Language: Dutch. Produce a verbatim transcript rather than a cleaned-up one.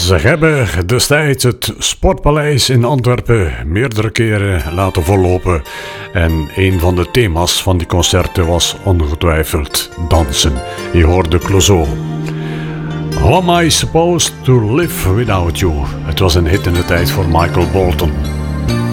Ze hebben destijds het Sportpaleis in Antwerpen meerdere keren laten vollopen. En een van de thema's van die concerten was ongetwijfeld dansen. Je hoorde Clouseau. How am I supposed to live without you? Het was een hit in de tijd voor Michael Bolton.